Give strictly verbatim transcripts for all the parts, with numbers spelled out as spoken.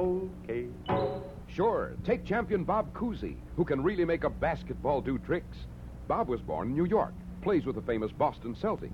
Okay. Sure, take champion Bob Cousy, who can really make a basketball do tricks. Bob was born in New York, plays with the famous Boston Celtics.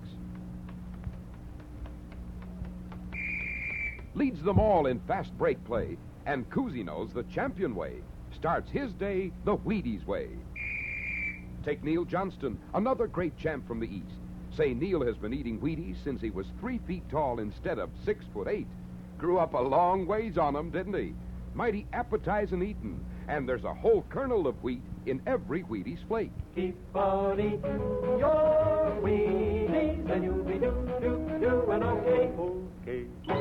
Leads them all in fast break play, and Cousy knows the champion way. Starts his day the Wheaties way. Take Neil Johnston, another great champ from the East. Say Neil has been eating Wheaties since he was three feet tall instead of six foot eight. Grew up a long ways on 'em, didn't he? Mighty appetizing eatin', and there's a whole kernel of wheat in every Wheaties flake. Keep on eating your Wheaties, and you'll be do, do, doing okay. Okay.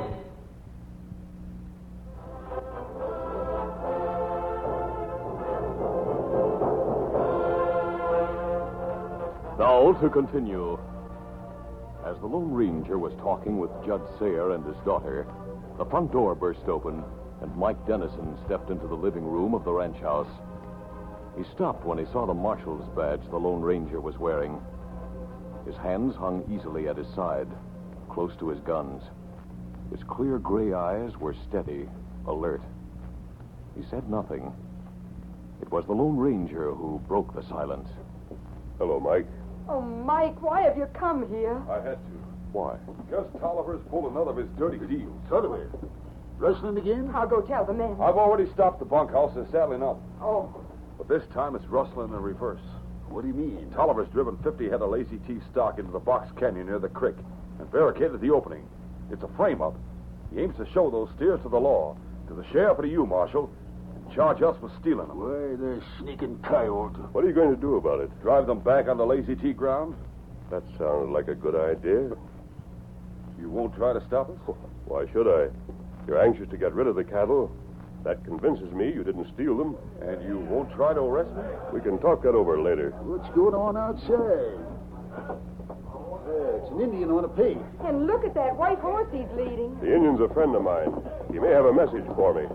Now to continue. As the Lone Ranger was talking with Judd Sayer and his daughter, the front door burst open, and Mike Dennison stepped into the living room of the ranch house. He stopped when he saw the marshal's badge the Lone Ranger was wearing. His hands hung easily at his side, close to his guns. His clear gray eyes were steady, alert. He said nothing. It was the Lone Ranger who broke the silence. Hello, Mike. Oh, Mike, why have you come here? I had to. Why? Gus Tolliver's pulled another of his dirty deals. Tolliver? Rustling again? I'll go tell the men. I've already stopped the bunkhouse. They're saddling up. Oh. But this time it's rustling in reverse. What do you mean? Tolliver's driven fifty head of Lazy T stock into the Box Canyon near the creek and barricaded the opening. It's a frame-up. He aims to show those steers to the law, to the sheriff and to you, Marshal, and charge us with stealing them. Why, the sneaking coyote. What are you going to do about it? Drive them back on the Lazy T ground? That sounds like a good idea. You won't try to stop us? Why should I? You're anxious to get rid of the cattle. That convinces me you didn't steal them. And you won't try to arrest me? We can talk that over later. What's going on outside? Uh, it's an Indian on a pig. And look at that white horse he's leading. The Indian's a friend of mine. He may have a message for me.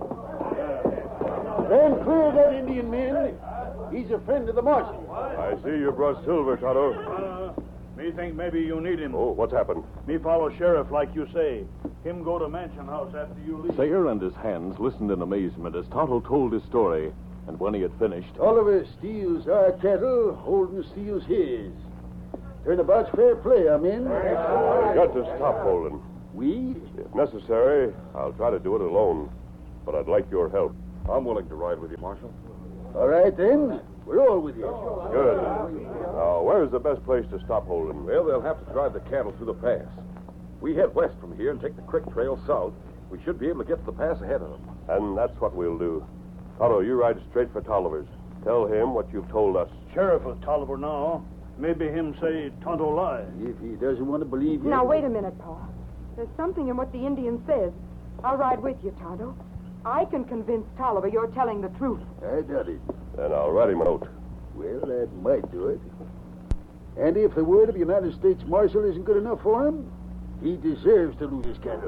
Stand clear of that Indian, men. He's a friend of the marshal. I see you brought Silver, Tonto. Uh, me think maybe you need him. Oh, what's happened? Me follow sheriff like you say. Him go to mansion house after you leave. Sayer and his hands listened in amazement as Tonto told his story, and when he had finished... Tolliver steals our cattle, Holden steals his. Turnabout's fair play, I'm in. You got to stop Holden. We? If necessary, I'll try to do it alone. But I'd like your help. I'm willing to ride with you, Marshal. All right, then. We're all with you. Good. Now, where's the best place to stop Holden? Well, they'll have to drive the cattle through the pass. We head west from here and take the creek trail south. We should be able to get to the pass ahead of them. And that's what we'll do. Tonto, you ride straight for Tolliver's. Tell him what you've told us. Sheriff of Tolliver now. Maybe him say Tonto lie. If he doesn't want to believe you... Now, wait a minute, Pa. There's something in what the Indian says. I'll ride with you, Tonto. I can convince Tolliver you're telling the truth. I doubt it. Then I'll write him a note. Well, that might do it. And if the word of the United States Marshal isn't good enough for him, he deserves to lose his cattle.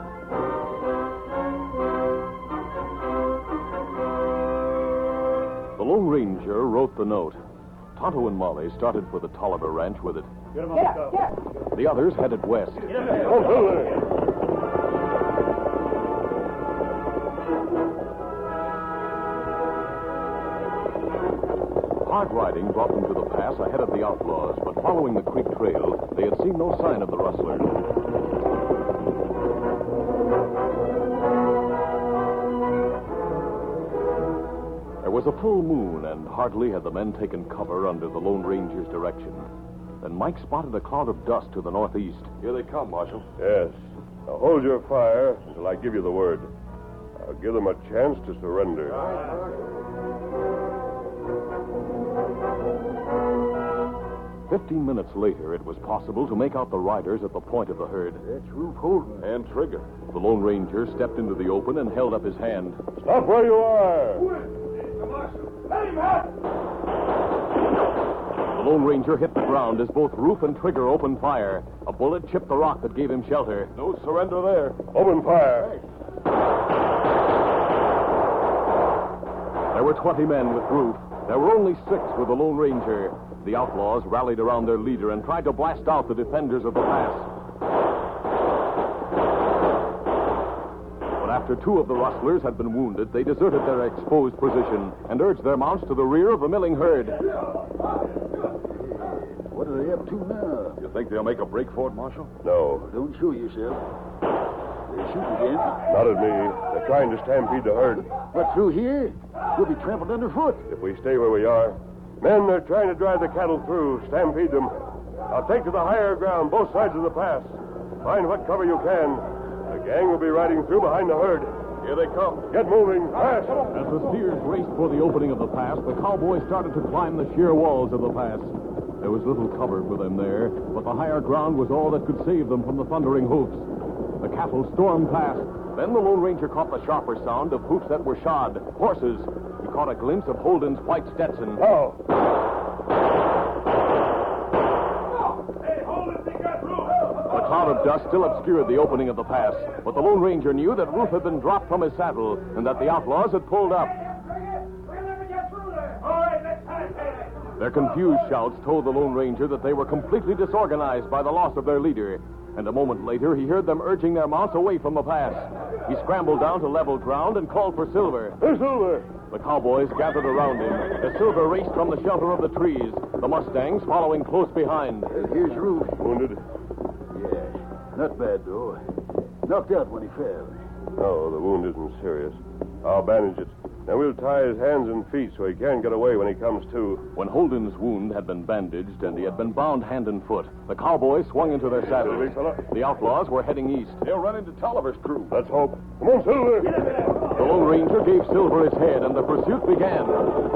The Lone Ranger wrote the note. Tonto and Molly started for the Tolliver Ranch with it. Get him on Get the up, cow. get up. The others headed west. Hard riding brought them to the pass ahead of the outlaws, but following the creek trail, they had seen no sign of the rustlers. There was a full moon, and hardly had the men taken cover under the Lone Ranger's direction. Then Mike spotted a cloud of dust to the northeast. Here they come, Marshal. Yes. Now hold your fire until I give you the word. I'll give them a chance to surrender. Fifteen minutes later, it was possible to make out the riders at the point of the herd. That's Rube Holden. And Trigger. The Lone Ranger stepped into the open and held up his hand. Stop where you are. Let him out! The Lone Ranger hit the ground as both Roof and Trigger opened fire. A bullet chipped the rock that gave him shelter. No surrender there. Open fire. There were twenty men with Roof. There were only six with the Lone Ranger. The outlaws rallied around their leader and tried to blast out the defenders of the pass. But After two of the rustlers had been wounded, they deserted their exposed position and urged their mounts to the rear of the milling herd. What are they up to now? You think they'll make a break for it, Marshal? No, Don't show yourself. They shoot again. not at me. They're trying to stampede the herd. But through here, we'll be trampled underfoot. If we stay where we are. Men, they're trying to drive the cattle through, stampede them. Now take to the higher ground, both sides of the pass. Find what cover you can. The gang will be riding through behind the herd. Here they come. Get moving, fast. As the steers raced for the opening of the pass, the cowboys started to climb the sheer walls of the pass. There was little cover for them there, but the higher ground was all that could save them from the thundering hoofs. The cattle stormed past. Then the Lone Ranger caught the sharper sound of hoofs that were shod, horses. He caught a glimpse of Holden's white Stetson. Oh. A cloud of dust still obscured the opening of the pass, but the Lone Ranger knew that Ruth had been dropped from his saddle and that the outlaws had pulled up. Their confused shouts told the Lone Ranger that they were completely disorganized by the loss of their leader, and a moment later he heard them urging their mounts away from the pass. He scrambled down to level ground and called for Silver. There's Silver. The cowboys gathered around him as Silver raced from the shelter of the trees, the Mustangs following close behind. Uh, here's Ruth. Wounded? Yeah, not bad, though. Knocked out when he fell. No, the wound isn't serious. I'll bandage it. Now we'll tie his hands and feet so he can't get away when he comes to. When Holden's wound had been bandaged and he had been bound hand and foot, the cowboys swung into their saddles. Steady, fella. The outlaws were heading east. They'll run into Tolliver's crew. Let's hope. Come on, Silver. The Lone Ranger gave Silver his head, and the pursuit began.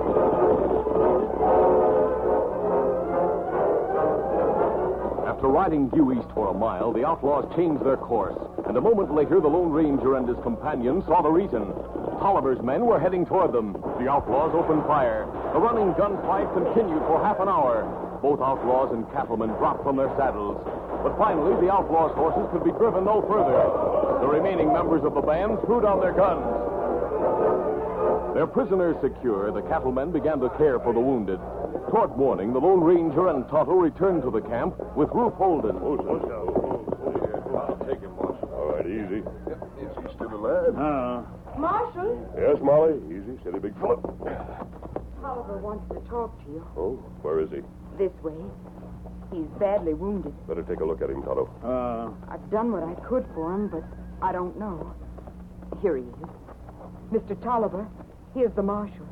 After riding due east for a mile, the outlaws changed their course, and a moment later the Lone Ranger and his companions saw the reason. Tolliver's men were heading toward them. The outlaws opened fire. The running gunfight continued for half an hour. Both outlaws and cattlemen dropped from their saddles. But finally, the outlaws' horses could be driven no further. The remaining members of the band threw down their guns. Their prisoners secure, the cattlemen began to care for the wounded. Toward morning, the Lone Ranger and Tonto returned to the camp with Ruth Holden. I'll take him, Marshal. All right, easy. Is he still alive? Uh, Marshal, Yes, Molly? Easy. Steady, big fella. Tolliver wants to talk to you. Oh, where is he? This way. He's badly wounded. Better take a look at him, Tonto. uh, I've done what I could for him, but I don't know. Here he is. Mister Tolliver, here's the marshal.